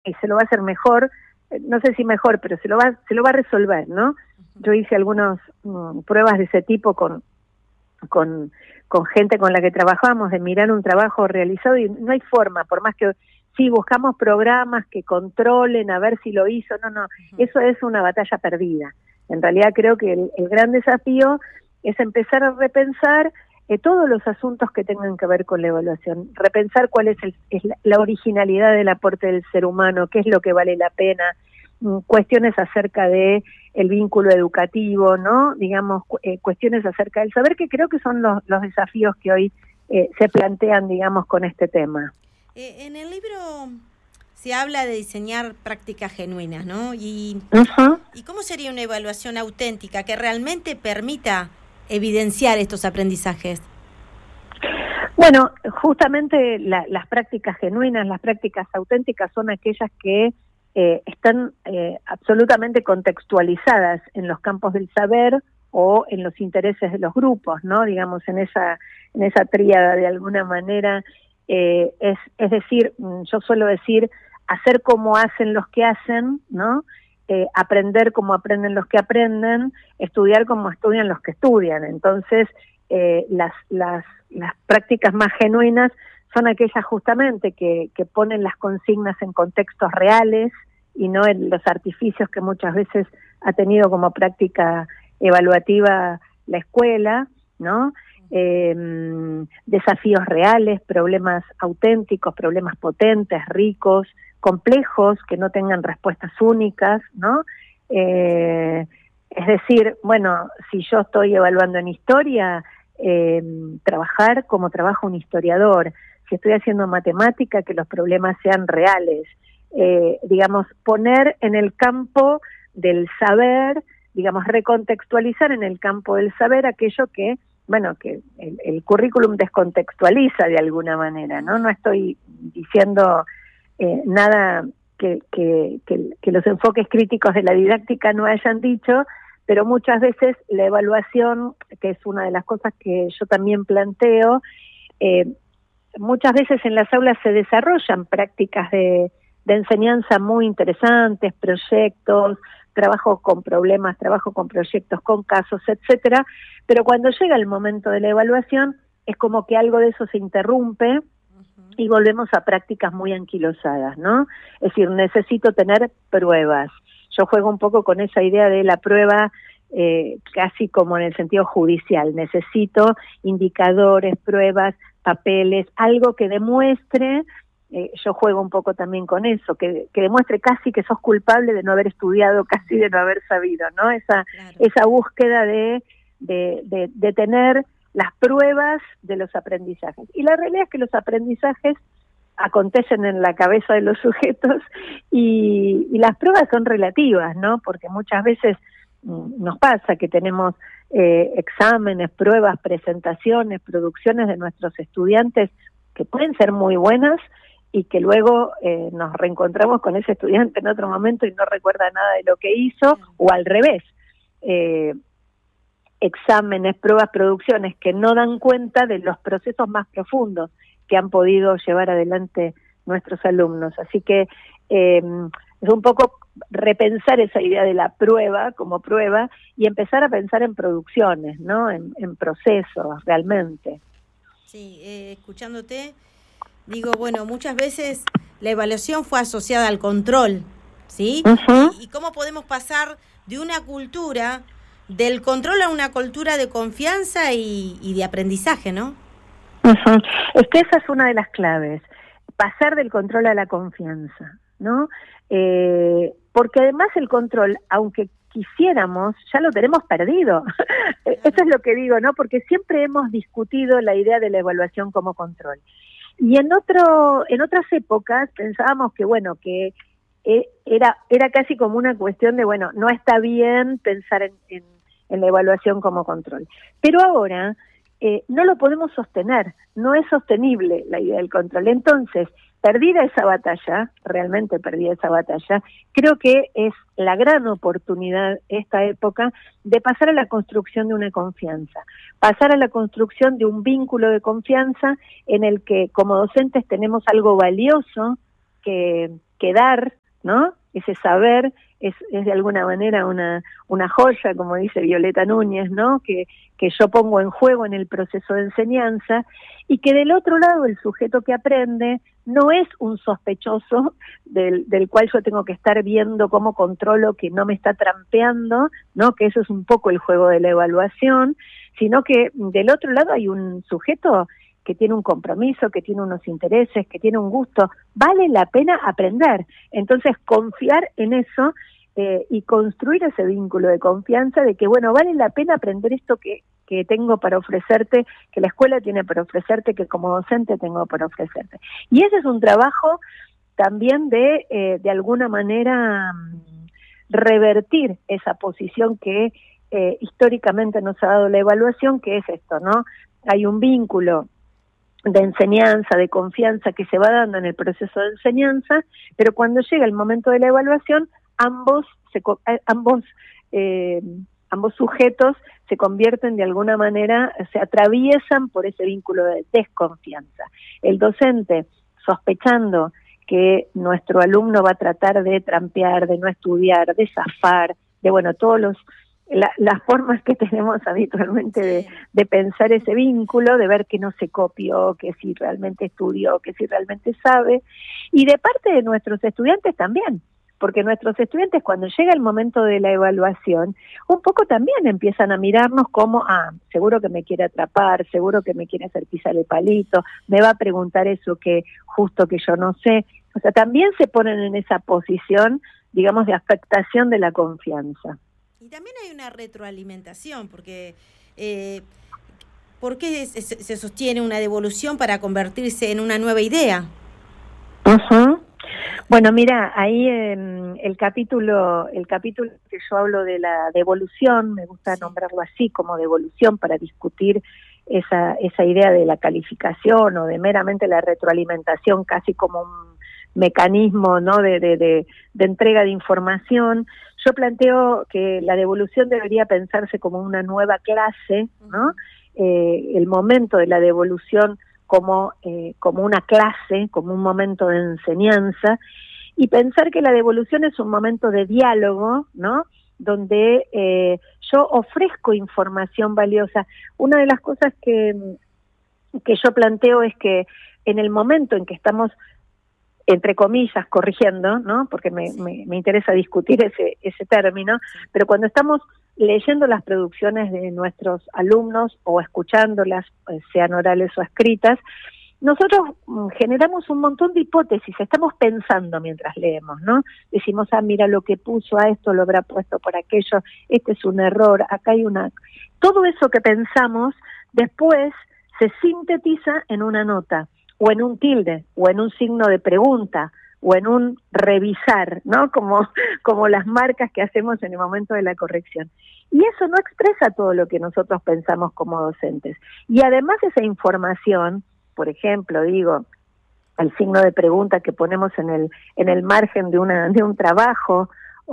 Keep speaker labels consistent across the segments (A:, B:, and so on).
A: y se lo va a hacer mejor, no sé si mejor, pero se lo va a resolver, ¿no? Yo hice algunas pruebas de ese tipo con gente con la que trabajamos, de mirar un trabajo realizado, y no hay forma, por más que sí buscamos programas que controlen a ver si lo hizo, no, eso es una batalla perdida. En realidad creo que el gran desafío es empezar a repensar todos los asuntos que tengan que ver con la evaluación, repensar cuál es la originalidad del aporte del ser humano, qué es lo que vale la pena, cuestiones acerca de el vínculo educativo, ¿no? Digamos, cuestiones acerca del saber, que creo que son los desafíos que hoy se plantean, digamos, con este tema.
B: En el libro se habla de diseñar prácticas genuinas, ¿no? ¿Y cómo sería una evaluación auténtica que realmente permita evidenciar estos aprendizajes?
A: Bueno, justamente las prácticas genuinas, las prácticas auténticas son aquellas que están absolutamente contextualizadas en los campos del saber o en los intereses de los grupos, ¿no? Digamos, en esa tríada de alguna manera, es decir, yo suelo decir, hacer como hacen los que hacen, ¿no? Aprender como aprenden los que aprenden, estudiar como estudian los que estudian. Entonces, las prácticas más genuinas son aquellas justamente que ponen las consignas en contextos reales y no en los artificios que muchas veces ha tenido como práctica evaluativa la escuela, ¿no? Desafíos reales, problemas auténticos, problemas potentes, ricos, complejos, que no tengan respuestas únicas, ¿no? Es decir, bueno, si yo estoy evaluando en historia, trabajar como trabaja un historiador. Si estoy haciendo matemática, que los problemas sean reales. Digamos, poner en el campo del saber, digamos, recontextualizar en el campo del saber aquello que, bueno, que el currículum descontextualiza de alguna manera, ¿no? No estoy diciendo nada que los enfoques críticos de la didáctica no hayan dicho, pero muchas veces la evaluación, que es una de las cosas que yo también planteo, muchas veces en las aulas se desarrollan prácticas de enseñanza muy interesantes, proyectos, trabajo con problemas, trabajo con proyectos, con casos, etcétera, pero cuando llega el momento de la evaluación es como que algo de eso se interrumpe y volvemos a prácticas muy anquilosadas, ¿no? Es decir, necesito tener pruebas. Yo juego un poco con esa idea de la prueba casi como en el sentido judicial. Necesito indicadores, pruebas, papeles, algo que demuestre, yo juego un poco también con eso, que demuestre casi que sos culpable de no haber estudiado, casi de no haber sabido, ¿no? Esa búsqueda de tener las pruebas de los aprendizajes. Y la realidad es que los aprendizajes acontecen en la cabeza de los sujetos y las pruebas son relativas, ¿no? Porque muchas veces nos pasa que tenemos exámenes, pruebas, presentaciones, producciones de nuestros estudiantes que pueden ser muy buenas y que luego nos reencontramos con ese estudiante en otro momento y no recuerda nada de lo que hizo, o al revés. Exámenes, pruebas, producciones que no dan cuenta de los procesos más profundos que han podido llevar adelante nuestros alumnos. Así que es un poco repensar esa idea de la prueba como prueba y empezar a pensar en producciones, ¿no? En procesos, realmente.
B: Sí, escuchándote, digo, bueno, muchas veces la evaluación fue asociada al control, ¿sí? ¿Y cómo podemos pasar de una cultura del control a una cultura de confianza y de aprendizaje, ¿no?
A: Es que esa es una de las claves, pasar del control a la confianza, ¿no? Porque además el control, aunque quisiéramos, ya lo tenemos perdido. Eso es lo que digo, ¿no? Porque siempre hemos discutido la idea de la evaluación como control. Y en otras épocas pensábamos que, bueno, que era casi como una cuestión de, bueno, no está bien pensar en la evaluación como control. Pero ahora no lo podemos sostener, no es sostenible la idea del control. Entonces, perdida esa batalla, realmente perdida esa batalla, creo que es la gran oportunidad esta época de pasar a la construcción de una confianza, pasar a la construcción de un vínculo de confianza en el que como docentes tenemos algo valioso que dar, ¿no? Ese saber es de alguna manera una joya, como dice Violeta Núñez, ¿no? Que yo pongo en juego en el proceso de enseñanza, y que del otro lado el sujeto que aprende no es un sospechoso del cual yo tengo que estar viendo cómo controlo que no me está trampeando, ¿no? Que eso es un poco el juego de la evaluación, sino que del otro lado hay un sujeto que tiene un compromiso, que tiene unos intereses, que tiene un gusto. Vale la pena aprender. Entonces, confiar en eso y construir ese vínculo de confianza de que, bueno, vale la pena aprender esto que tengo para ofrecerte, que la escuela tiene para ofrecerte, que como docente tengo para ofrecerte. Y ese es un trabajo también de alguna manera, revertir esa posición que históricamente nos ha dado la evaluación, que es esto, ¿no? Hay un vínculo de enseñanza, de confianza que se va dando en el proceso de enseñanza, pero cuando llega el momento de la evaluación, ambos sujetos se convierten de alguna manera, se atraviesan por ese vínculo de desconfianza. El docente, sospechando que nuestro alumno va a tratar de trampear, de no estudiar, de zafar, de todos las formas que tenemos habitualmente de pensar ese vínculo, de ver que no se copió, que si realmente estudió, que si realmente sabe, y de parte de nuestros estudiantes también, porque nuestros estudiantes cuando llega el momento de la evaluación, un poco también empiezan a mirarnos como, seguro que me quiere atrapar, seguro que me quiere hacer pisar el palito, me va a preguntar eso que justo que yo no sé, o sea, también se ponen en esa posición, digamos, de afectación de la confianza.
B: Y también hay una retroalimentación, porque ¿por qué se sostiene una devolución para convertirse en una nueva idea?
A: Uh-huh. Bueno, mira, ahí el capítulo que yo hablo de la devolución, me gusta nombrarlo así como devolución para discutir esa idea de la calificación o de meramente la retroalimentación, casi como un mecanismo, ¿no? de entrega de información. Yo planteo que la devolución debería pensarse como una nueva clase, ¿no? El momento de la devolución como una clase, como un momento de enseñanza, y pensar que la devolución es un momento de diálogo, ¿no? Donde yo ofrezco información valiosa. Una de las cosas que yo planteo es que en el momento en que estamos, entre comillas, corrigiendo, ¿no? Porque me interesa discutir ese término, pero cuando estamos leyendo las producciones de nuestros alumnos o escuchándolas, sean orales o escritas, nosotros generamos un montón de hipótesis, estamos pensando mientras leemos, ¿no? Decimos, mira lo que puso, esto lo habrá puesto por aquello, este es un error, acá hay una... Todo eso que pensamos después se sintetiza en una nota, o en un tilde, o en un signo de pregunta, o en un revisar, ¿no? Como las marcas que hacemos en el momento de la corrección. Y eso no expresa todo lo que nosotros pensamos como docentes. Y además esa información, por ejemplo, el signo de pregunta que ponemos en el margen de un trabajo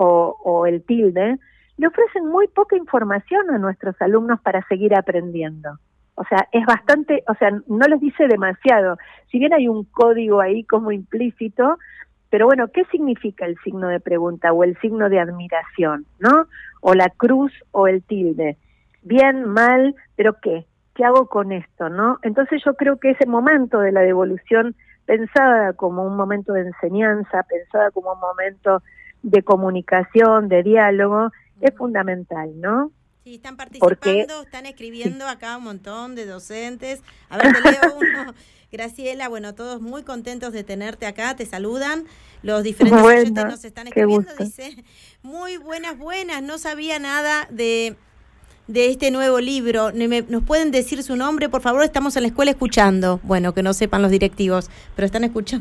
A: o el tilde, le ofrecen muy poca información a nuestros alumnos para seguir aprendiendo. O sea, es bastante, no les dice demasiado. Si bien hay un código ahí como implícito, pero bueno, ¿qué significa el signo de pregunta o el signo de admiración, ¿no? O la cruz o el tilde. Bien, mal, pero ¿qué? ¿Qué hago con esto, no? Entonces yo creo que ese momento de la devolución, pensada como un momento de enseñanza, pensada como un momento de comunicación, de diálogo, es fundamental, ¿no?
B: Sí, están participando, están escribiendo acá un montón de docentes. A ver, te leo uno. Graciela, todos muy contentos de tenerte acá, te saludan. Los diferentes oyentes nos están escribiendo, dice, muy buenas, no sabía nada de este nuevo libro. ¿Nos pueden decir su nombre, por favor? Estamos en la escuela escuchando. Bueno, que no sepan los directivos, pero están escuchando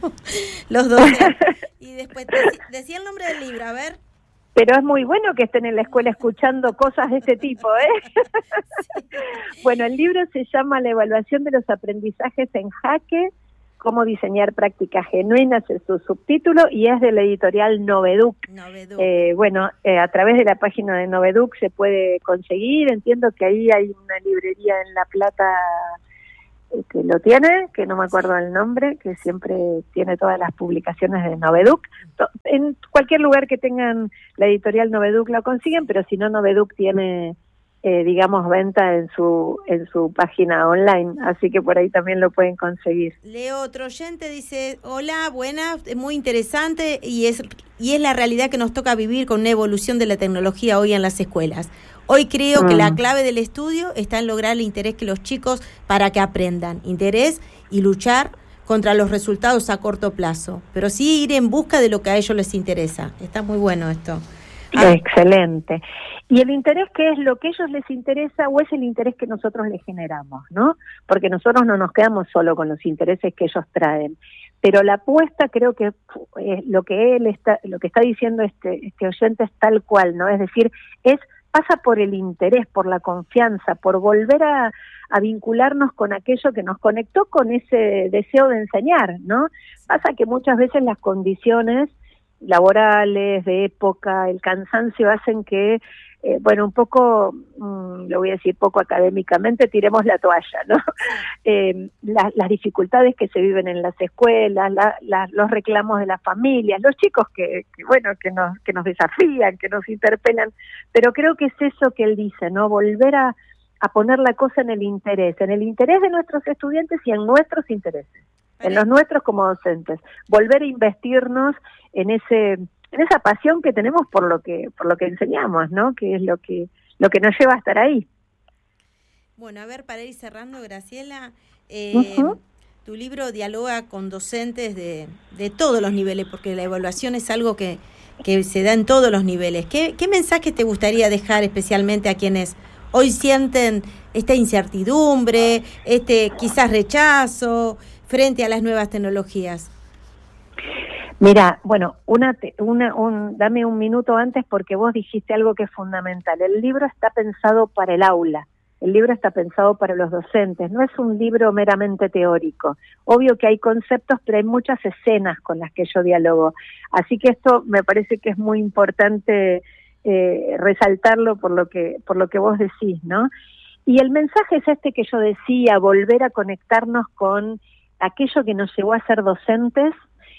B: los docentes. Y después, decía el nombre del libro, a ver.
A: Pero es muy bueno que estén en la escuela escuchando cosas de este tipo, ¿eh? Sí. Bueno, el libro se llama La evaluación de los aprendizajes en jaque, cómo diseñar prácticas genuinas, es su subtítulo, y es de la editorial Noveduc. A través de la página de Noveduc se puede conseguir, entiendo que ahí hay una librería en La Plata que lo tiene, que no me acuerdo el nombre, que siempre tiene todas las publicaciones de Noveduc. En cualquier lugar que tengan la editorial Noveduc lo consiguen, pero si no, Noveduc tiene, digamos, venta en su página online, así que por ahí también lo pueden conseguir.
B: Leo, otro oyente dice, hola, buena, muy interesante, y es la realidad que nos toca vivir con una evolución de la tecnología hoy en las escuelas. Hoy creo que la clave del estudio está en lograr el interés que los chicos para que aprendan, interés y luchar contra los resultados a corto plazo, pero sí ir en busca de lo que a ellos les interesa. Está muy bueno esto.
A: Excelente. ¿Y el interés qué es lo que a ellos les interesa o es el interés que nosotros les generamos, ¿no? Porque nosotros no nos quedamos solo con los intereses que ellos traen, pero la apuesta creo que lo que está diciendo este oyente es tal cual, ¿no? Es decir, pasa por el interés, por la confianza, por volver a vincularnos con aquello que nos conectó con ese deseo de enseñar, ¿no? Pasa que muchas veces las condiciones laborales, de época, el cansancio hacen que, un poco, lo voy a decir poco académicamente, tiremos la toalla, ¿no? Las dificultades que se viven en las escuelas, los reclamos de las familias, los chicos que nos desafían, que nos interpelan, pero creo que es eso que él dice, ¿no? Volver a poner la cosa en el interés de nuestros estudiantes y en nuestros intereses, en los nuestros como docentes, volver a investirnos en esa pasión que tenemos por lo que enseñamos, ¿no? Que es lo que nos lleva a estar ahí.
B: Bueno, a ver, para ir cerrando, Graciela,
A: Uh-huh.
B: tu libro dialoga con docentes de todos los niveles, porque la evaluación es algo que se da en todos los niveles. ¿Qué mensaje te gustaría dejar especialmente a quienes hoy sienten esta incertidumbre, quizás rechazo frente a las nuevas tecnologías?
A: Mira, bueno, dame un minuto antes porque vos dijiste algo que es fundamental. El libro está pensado para el aula, el libro está pensado para los docentes, no es un libro meramente teórico. Obvio que hay conceptos, pero hay muchas escenas con las que yo dialogo. Así que esto me parece que es muy importante resaltarlo por lo que vos decís, ¿no? Y el mensaje es este que yo decía, volver a conectarnos con aquello que nos llevó a ser docentes,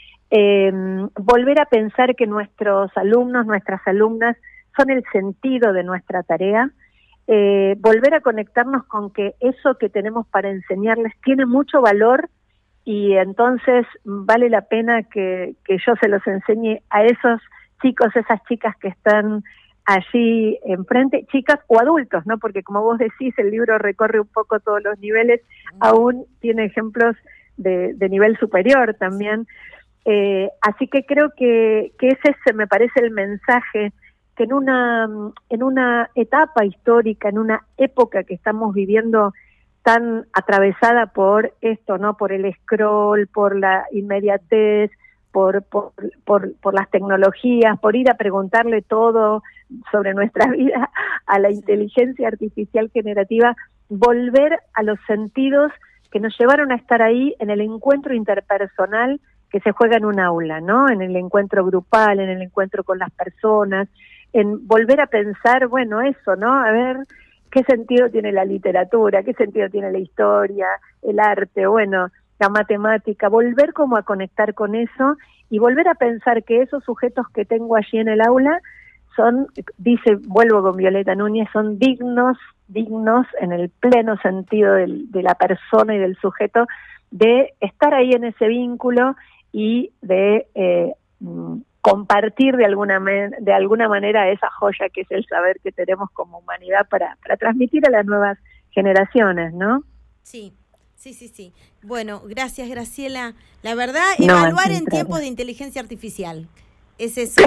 A: volver a pensar que nuestros alumnos, nuestras alumnas son el sentido de nuestra tarea, volver a conectarnos con que eso que tenemos para enseñarles tiene mucho valor y entonces vale la pena que yo se los enseñe a esos chicos, esas chicas que están allí enfrente, chicas o adultos, ¿no? Porque como vos decís, el libro recorre un poco todos los niveles, aún tiene ejemplos de nivel superior también. Así que creo que ese me parece el mensaje, que en una etapa histórica, en una época que estamos viviendo tan atravesada por esto, ¿no? Por el scroll, por la inmediatez, por las tecnologías, por ir a preguntarle todo sobre nuestra vida a la inteligencia artificial generativa, volver a los sentidos que nos llevaron a estar ahí en el encuentro interpersonal que se juega en un aula, ¿no? En el encuentro grupal, en el encuentro con las personas, en volver a pensar, bueno, eso, ¿no? A ver, ¿qué sentido tiene la literatura? ¿Qué sentido tiene la historia, el arte? Bueno, la matemática, volver como a conectar con eso y volver a pensar que esos sujetos que tengo allí en el aula son, vuelvo con Violeta Núñez, son dignos en el pleno sentido de la persona y del sujeto, de estar ahí en ese vínculo y de compartir de alguna manera esa joya que es el saber que tenemos como humanidad para transmitir a las nuevas generaciones, ¿no?
B: Sí. Bueno, gracias, Graciela. La verdad, evaluar en tiempos de inteligencia artificial. Es eso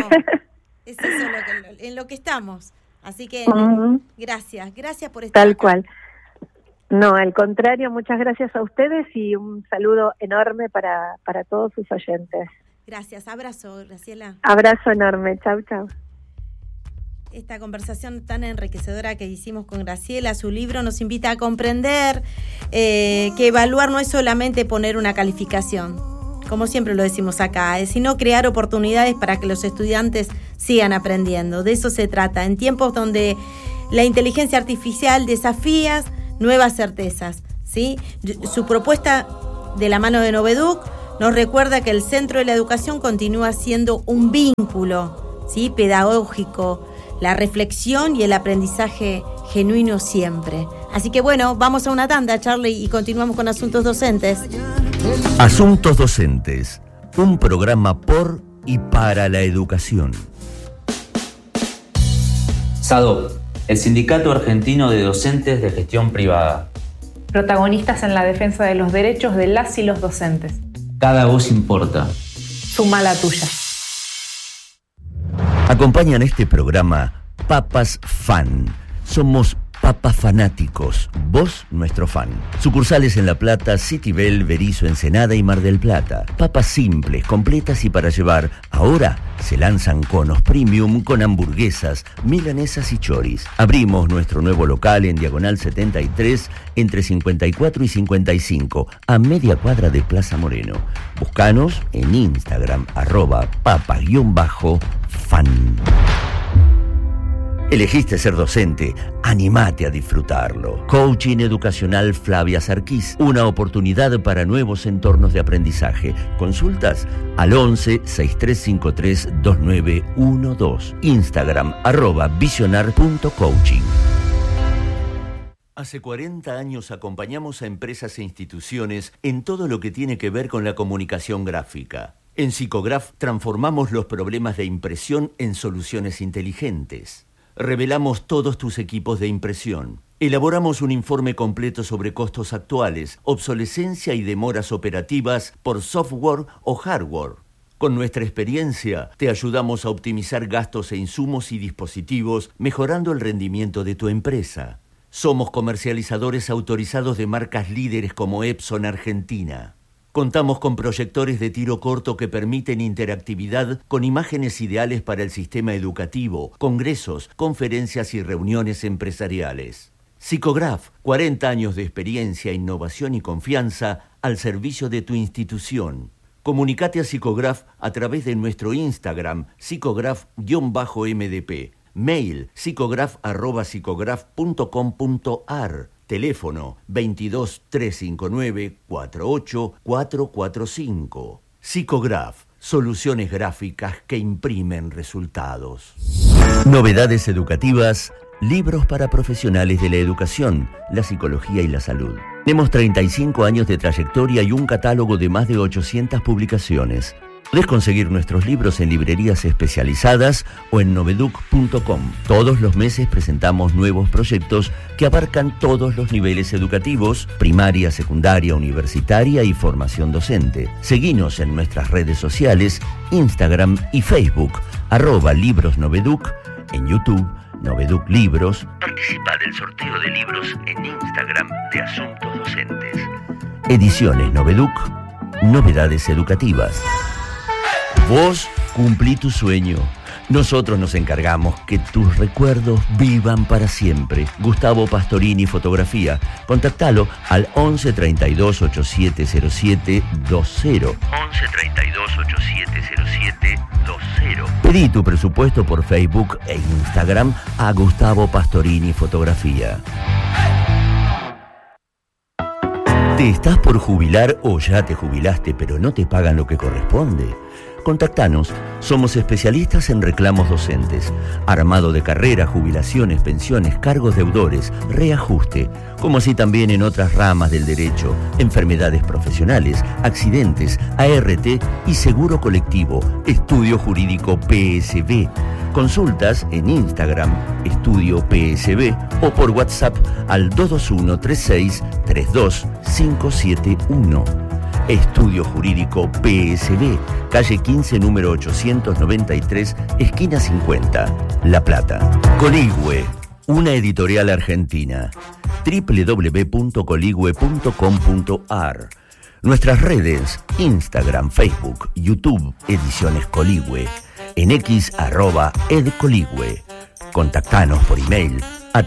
B: en lo que estamos. Así que gracias por estar
A: Tal
B: acá.
A: Cual. No, al contrario, muchas gracias a ustedes y un saludo enorme para todos sus oyentes.
B: Gracias, abrazo, Graciela.
A: Abrazo enorme, chau.
B: Esta conversación tan enriquecedora que hicimos con Graciela, su libro nos invita a comprender que evaluar no es solamente poner una calificación, como siempre lo decimos acá, sino crear oportunidades para que los estudiantes sigan aprendiendo. De eso se trata, en tiempos donde la inteligencia artificial desafía nuevas certezas. ¿sí? Su propuesta de la mano de Noveduc nos recuerda que el centro de la educación continúa siendo un vínculo, ¿sí? Pedagógico, la reflexión y el aprendizaje genuino siempre. Así que bueno, vamos a una tanda, Charlie, y continuamos con Asuntos Docentes.
C: Asuntos Docentes, un programa por y para la educación.
D: SADOP, el Sindicato Argentino de Docentes de Gestión Privada.
E: Protagonistas en la defensa de los derechos de las y los docentes.
D: Cada voz importa.
E: Suma la tuya.
C: Acompañan este programa Papas Fan. Somos papas fanáticos, vos nuestro fan. Sucursales en La Plata, Citibel, Berisso, Ensenada y Mar del Plata. Papas simples, completas y para llevar. Ahora se lanzan conos premium con hamburguesas, milanesas y choris. Abrimos nuestro nuevo local en Diagonal 73, entre 54 y 55, a media cuadra de Plaza Moreno. Búscanos en Instagram, @papa_fan. Elegiste ser docente, animate a disfrutarlo. Coaching educacional Flavia Sarquís, una oportunidad para nuevos entornos de aprendizaje. Consultas al 11 6353 2912. Instagram @visionar.coaching. Hace 40 años acompañamos a empresas e instituciones en todo lo que tiene que ver con la comunicación gráfica. En Psicograph transformamos los problemas de impresión en soluciones inteligentes. Revelamos todos tus equipos de impresión. Elaboramos un informe completo sobre costos actuales, obsolescencia y demoras operativas por software o hardware. Con nuestra experiencia, te ayudamos a optimizar gastos e insumos y dispositivos, mejorando el rendimiento de tu empresa. Somos comercializadores autorizados de marcas líderes como Epson Argentina. Contamos con proyectores de tiro corto que permiten interactividad con imágenes ideales para el sistema educativo, congresos, conferencias y reuniones empresariales. Psicograph, 40 años de experiencia, innovación y confianza al servicio de tu institución. Comunicate a Psicograph a través de nuestro Instagram, psicograph_mdp, mail psicograph@psicograph.com.ar. Teléfono 22 359 48 445. Psicograph, soluciones gráficas que imprimen resultados. Novedades educativas, libros para profesionales de la educación, la psicología y la salud. Tenemos 35 años de trayectoria y un catálogo de más de 800 publicaciones. Podés conseguir nuestros libros en librerías especializadas o en noveduc.com. Todos los meses presentamos nuevos proyectos que abarcan todos los niveles educativos: primaria, secundaria, universitaria y formación docente. Seguinos en nuestras redes sociales, Instagram y Facebook, @librosnoveduc, en YouTube, Noveduc Libros. Participa del sorteo de libros en Instagram de Asuntos Docentes. Ediciones Noveduc, novedades educativas. Vos cumplí tu sueño. Nosotros nos encargamos que tus recuerdos vivan para siempre. Gustavo Pastorini Fotografía. Contactalo al 11 32 8707 20. 11 32 8707 20. Pedí tu presupuesto por Facebook e Instagram a Gustavo Pastorini Fotografía. ¿Te estás por jubilar o ya te jubilaste pero no te pagan lo que corresponde? Contactanos, somos especialistas en reclamos docentes, armado de carrera, jubilaciones, pensiones, cargos deudores, reajuste, como así también en otras ramas del derecho, enfermedades profesionales, accidentes, ART y seguro colectivo, Estudio Jurídico PSB. Consultas en Instagram, Estudio PSB, o por WhatsApp al 221 36 32 571. Estudio Jurídico PSB, calle 15, número 893, esquina 50, La Plata. Coligüe, una editorial argentina. www.coligüe.com.ar. Nuestras redes, Instagram, Facebook, YouTube, Ediciones Coligüe. En X, @edcoligüe. Contactanos por email,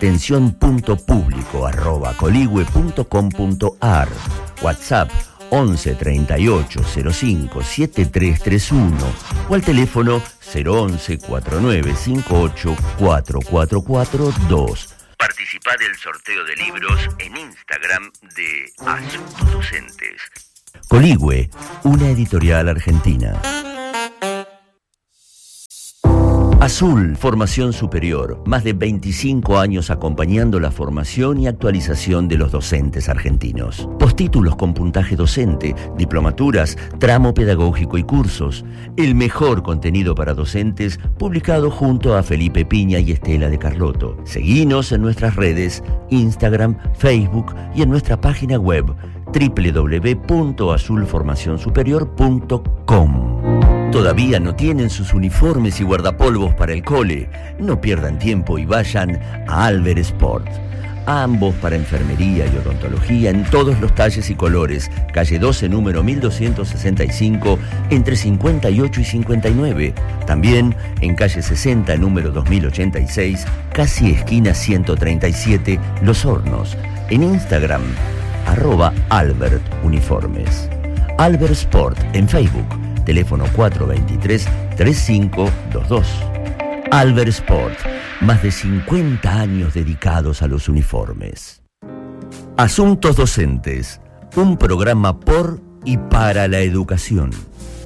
C: atención.publico@coligüe.com.ar. WhatsApp 11 38 05 7331 o al teléfono 011 49 58 4442. Participa Participá del sorteo de libros en Instagram de Asuntos Docentes. Coligüe, una editorial argentina. Azul, formación superior. Más de 25 años acompañando la formación y actualización de los docentes argentinos. Postítulos con puntaje docente, diplomaturas, tramo pedagógico y cursos. El mejor contenido para docentes publicado junto a Felipe Piña y Estela de Carlotto. Seguinos en nuestras redes, Instagram, Facebook y en nuestra página web www.azulformacionsuperior.com. ¿Todavía no tienen sus uniformes y guardapolvos para el cole? No pierdan tiempo y vayan a Alber Sport. Ambos para enfermería y odontología en todos los talles y colores. Calle 12, número 1265, entre 58 y 59. También en calle 60, número 2086, casi esquina 137, Los Hornos. En Instagram, @AlbertUniformes. Albert Sport en Facebook. Teléfono 423-3522. Albert Sport, más de 50 años dedicados a los uniformes. Asuntos Docentes, un programa por y para la educación.